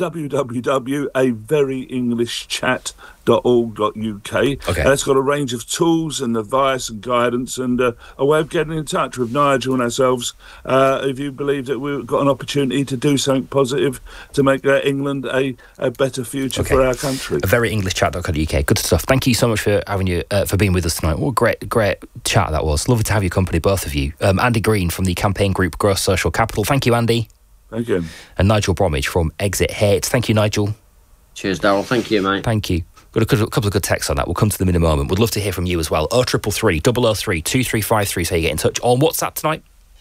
www.averyengliscchat.org.uk. And it's got a range of tools and advice and guidance and a way of getting in touch with Nigel and ourselves if you believe that we've got an opportunity to do something positive to make England a better future for our country. Averyengliscchat.co.uk. Good stuff. Thank you so much for having you for being with us tonight. What a great chat that was. Lovely to have your company, both of you. Andy Green from the campaign group Gross Social Capital. Thank you, Andy. Thank you. And Nigel Bromwich from Exit Hate. Thank you, Nigel. Cheers, Darryl. Thank you, mate. Thank you. Got a couple of good texts on that. We'll come to them in a moment. Would love to hear from you as well. 0333 003 2353, so you get in touch on WhatsApp tonight.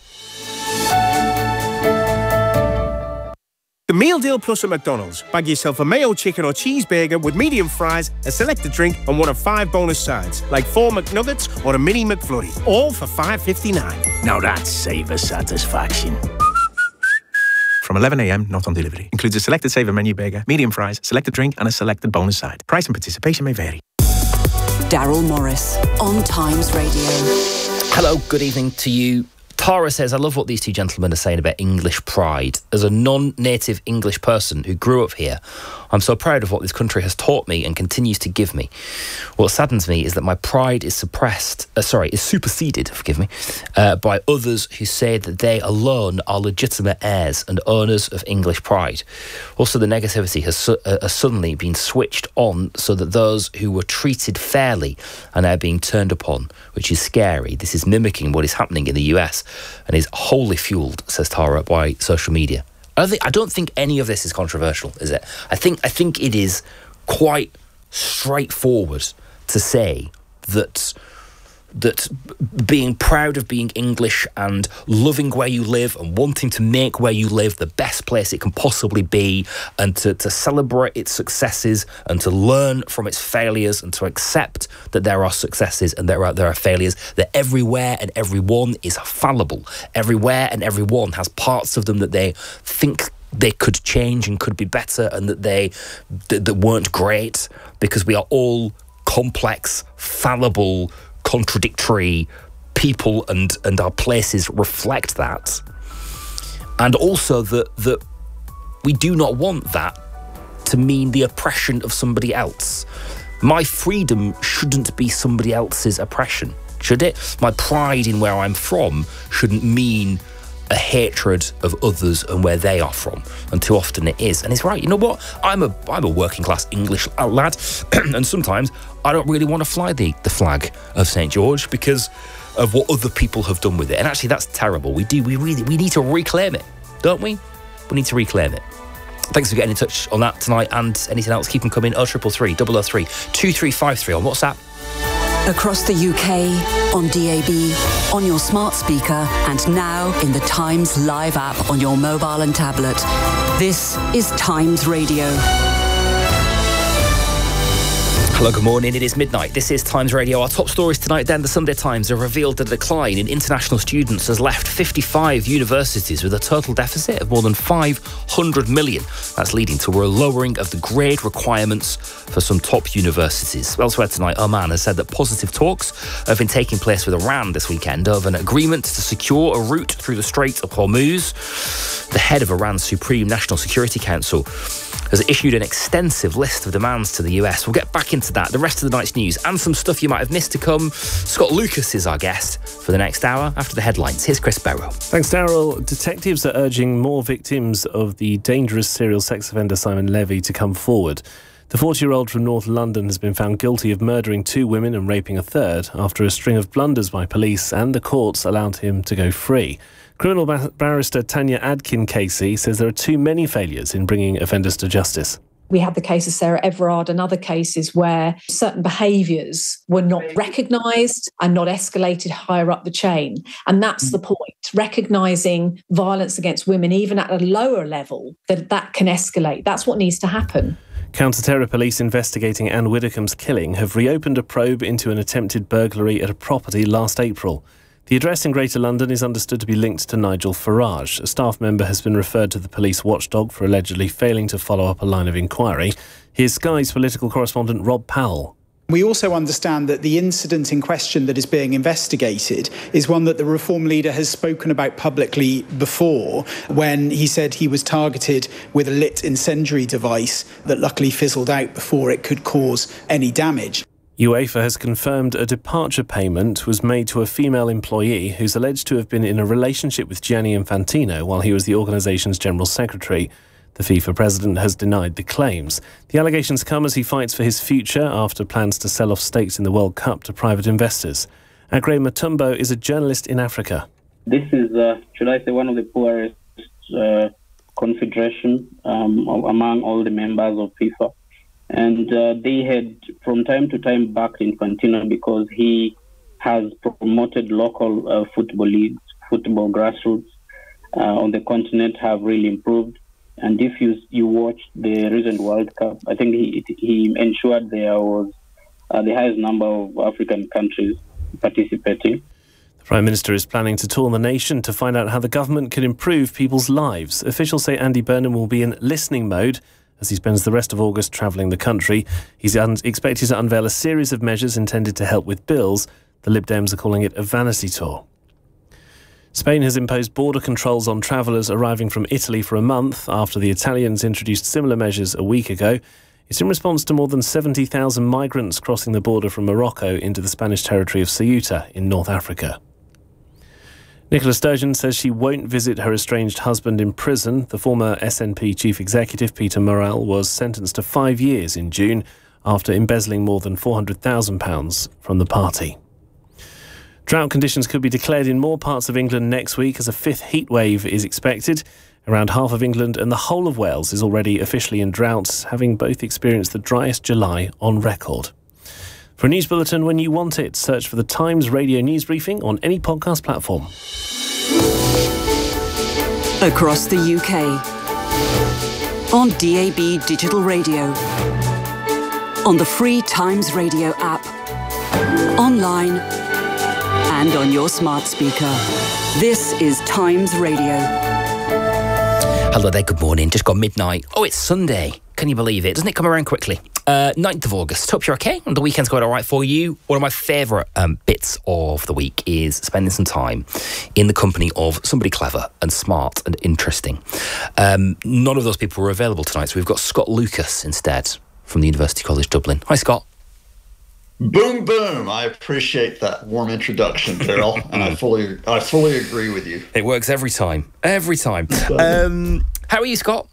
The Meal Deal Plus at McDonald's. Bag yourself a mayo chicken or cheeseburger with medium fries, a selected drink, and one of 5 bonus sides, like 4 McNuggets or a mini McFlurry, all for $5.59. Now that's saver satisfaction. From 11 a.m, not on delivery. Includes a selected saver menu burger, medium fries, selected drink, and a selected bonus side. Price and participation may vary. Darryl Morris on Times Radio. Hello, good evening to you. Tara says, I love what these two gentlemen are saying about English pride. As a non-native English person who grew up here, I'm so proud of what this country has taught me and continues to give me. What saddens me is that my pride is superseded, by others who say that they alone are legitimate heirs and owners of English pride. Also, the negativity has suddenly been switched on so that those who were treated fairly are now being turned upon, which is scary. This is mimicking what is happening in the US and is wholly fueled, says Tara, by social media. I don't think any of this is controversial, is it? I think it is quite straightforward to say that being proud of being English and loving where you live and wanting to make where you live the best place it can possibly be, and to celebrate its successes and to learn from its failures and to accept that there are successes and there are failures, that everywhere and everyone is fallible. Everywhere and everyone has parts of them that they think they could change and could be better, and that weren't great, because we are all complex, fallible, contradictory people, and our places reflect that. And also that we do not want that to mean the oppression of somebody else. My freedom shouldn't be somebody else's oppression, should it? My pride in where I'm from shouldn't mean a hatred of others and where they are from, and too often it is. And it's right, you know what? I'm a working class English lad, and sometimes I don't really want to fly the flag of St. George because of what other people have done with it. And actually, that's terrible. We need to reclaim it, don't we? We need to reclaim it. Thanks for getting in touch on that tonight, and anything else, keep them coming. 0333 003 2353 on WhatsApp. Across the UK, on DAB, on your smart speaker, and now in the Times Live app on your mobile and tablet. This is Times Radio. Hello, good morning. It is midnight. This is Times Radio. Our top stories tonight then. The Sunday Times have revealed that a decline in international students has left 55 universities with a total deficit of more than 500 million. That's leading to a lowering of the grade requirements for some top universities. Elsewhere tonight, Oman has said that positive talks have been taking place with Iran this weekend over an agreement to secure a route through the Strait of Hormuz. The head of Iran's Supreme National Security Council has issued an extensive list of demands to the US. We'll get back into that, the rest of the night's news, and some stuff you might have missed to come. Scott Lucas is our guest for the next hour after the headlines. Here's Chris Barrow. Thanks, Daryl. Detectives are urging more victims of the dangerous serial sex offender Simon Levy to come forward. The 40-year-old from North London has been found guilty of murdering 2 women and raping a third after a string of blunders by police, and the courts allowed him to go free. Criminal barrister Tanya Adkin-Casey says there are too many failures in bringing offenders to justice. We had the case of Sarah Everard and other cases where certain behaviours were not recognised and not escalated higher up the chain. And that's the point, recognising violence against women, even at a lower level, that can escalate. That's what needs to happen. Counter-terror police investigating Anne Widdecombe's killing have reopened a probe into an attempted burglary at a property last April. The address in Greater London is understood to be linked to Nigel Farage. A staff member has been referred to the police watchdog for allegedly failing to follow up a line of inquiry. Here's Sky's political correspondent Rob Powell. We also understand that the incident in question that is being investigated is one that the Reform leader has spoken about publicly before, when he said he was targeted with a lit incendiary device that luckily fizzled out before it could cause any damage. UEFA has confirmed a departure payment was made to a female employee who's alleged to have been in a relationship with Gianni Infantino while he was the organisation's general secretary. The FIFA president has denied the claims. The allegations come as he fights for his future after plans to sell off stakes in the World Cup to private investors. Agre Matumbo is a journalist in Africa. This is, should I say, one of the poorest confederation among all the members of FIFA. And they had, from time to time, backed Infantino because he has promoted local football leagues, football grassroots on the continent have really improved. And if you watch the recent World Cup, I think he ensured there was the highest number of African countries participating. The Prime Minister is planning to tour the nation to find out how the government can improve people's lives. Officials say Andy Burnham will be in listening mode as he spends the rest of August travelling the country. He's expected to unveil a series of measures intended to help with bills. The Lib Dems are calling it a vanity tour. Spain has imposed border controls on travellers arriving from Italy for a month after the Italians introduced similar measures a week ago. It's in response to more than 70,000 migrants crossing the border from Morocco into the Spanish territory of Ceuta in North Africa. Nicola Sturgeon says she won't visit her estranged husband in prison. The former SNP chief executive, Peter Murrell, was sentenced to 5 years in June after embezzling more than £400,000 from the party. Drought conditions could be declared in more parts of England next week as a fifth heat wave is expected. Around half of England and the whole of Wales is already officially in drought, having both experienced the driest July on record. For a news bulletin when you want it, search for the Times Radio News Briefing on any podcast platform. Across the UK. On DAB Digital Radio. On the free Times Radio app. Online. And on your smart speaker. This is Times Radio. Hello there, good morning. Just gone midnight. Oh, it's Sunday. Can you believe it? Doesn't it come around quickly? 9th of August. Hope you're okay and the weekend's going all right for you. One of my favourite bits of the week is spending some time in the company of somebody clever and smart and interesting. None of those people were available tonight, so we've got Scott Lucas instead from the University College Dublin. Hi, Scott. Boom, boom. I appreciate that warm introduction, Daryl, and I fully agree with you. It works every time. Every time. How are you, Scott?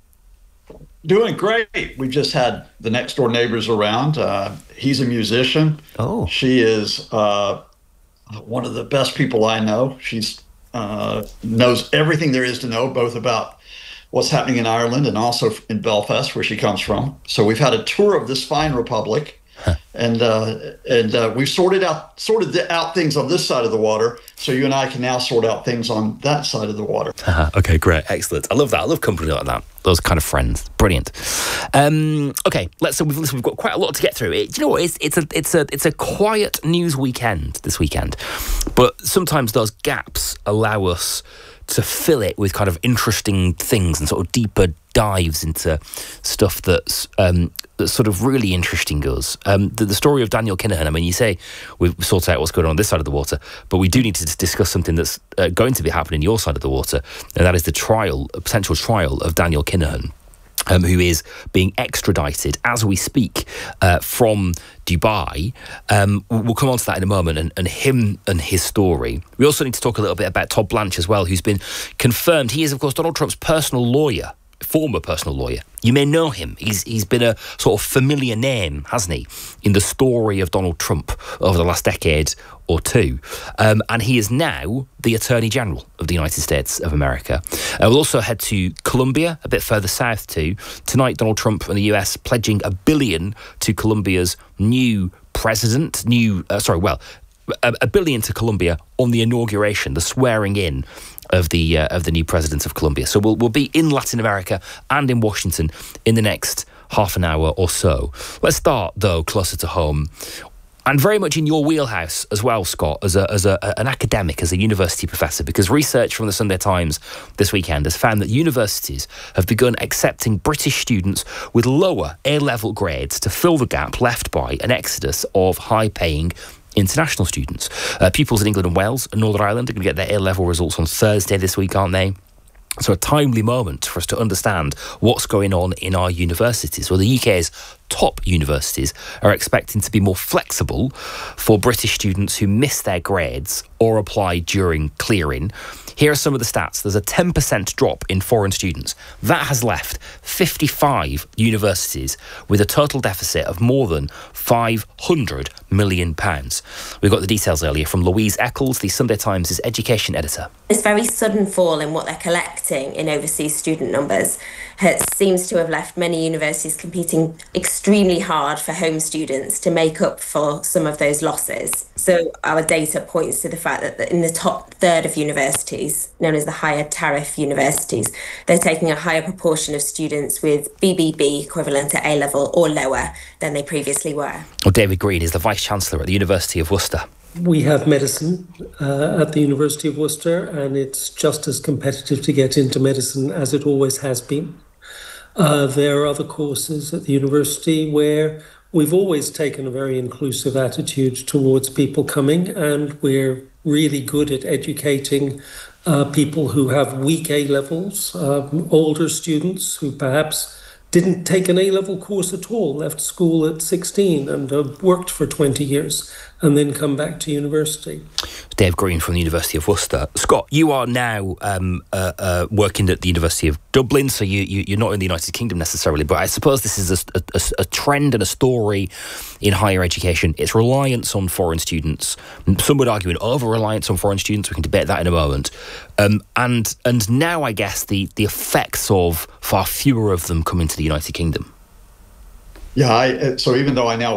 Doing great. We just had the next door neighbors around. He's a musician. Oh. She is one of the best people I know. She's knows everything there is to know, both about what's happening in Ireland and also in Belfast, where she comes from. So we've had a tour of this fine republic. And we've sorted out things on this side of the water, so you and I can now sort out things on that side of the water. Okay, great, excellent. I love that. I love company like that. Those kind of friends, brilliant. Okay, we've got quite a lot to get through. Do you know what? It's a quiet news weekend this weekend, but sometimes those gaps allow us to fill it with kind of interesting things and sort of deeper dives into stuff that's sort of really interesting us. The story of Daniel Kinahan, I mean, you say we've sorted out what's going on this side of the water, but we do need to discuss something that's going to be happening your side of the water, and that is the potential trial of Daniel Kinahan. Who is being extradited as we speak from Dubai. We'll come on to that in a moment, and him and his story. We also need to talk a little bit about Todd Blanche as well, who's been confirmed. He is, of course, Donald Trump's personal lawyer, former personal lawyer. You may know him. He's been a sort of familiar name, hasn't he, in the story of Donald Trump over the last decade or two. And he is now the Attorney General of the United States of America. We'll also head to Colombia, a bit further south too. Tonight, Donald Trump and the US pledging $1 billion to Colombia's new president. $1 billion to Colombia on the inauguration, the swearing in of the new president of Colombia. So we'll be in Latin America and in Washington in the next half an hour or so. Let's start though closer to home, and very much in your wheelhouse as well, Scott, as an academic, as a university professor, because research from the Sunday Times this weekend has found that universities have begun accepting British students with lower A-level grades to fill the gap left by an exodus of high-paying international students. Pupils in England and Wales and Northern Ireland are going to get their A-level results on Thursday this week, aren't they? So a timely moment for us to understand what's going on in our universities. Well, the UK's top universities are expecting to be more flexible for British students who miss their grades or apply during clearing. Here are some of the stats. There's a 10% drop in foreign students. That has left 55 universities with a total deficit of more than £500 million. We got the details earlier from Louise Eccles, the Sunday Times' education editor. This very sudden fall in what they're collecting in overseas student numbers seems to have left many universities competing extremely hard for home students to make up for some of those losses. So our data points to the fact that in the top third of universities, known as the higher tariff universities, they're taking a higher proportion of students with BBB equivalent to A-level or lower than they previously were. Well, David Green is the Vice-Chancellor at the University of Worcester. We have medicine at the University of Worcester, and it's just as competitive to get into medicine as it always has been. There are other courses at the university where we've always taken a very inclusive attitude towards people coming, and we're really good at educating people who have weak A-levels, older students who perhaps didn't take an A-level course at all, left school at 16 and worked for 20 years and then come back to university. Dave Green from the University of Worcester. Scott, you are now working at the University of Dublin, so you're not in the United Kingdom necessarily, but I suppose this is a trend and a story in higher education. It's reliance on foreign students. Some would argue an over-reliance on foreign students. We can debate that in a moment. And now, I guess, the effects of far fewer of them coming to the United Kingdom. Yeah, so even though I now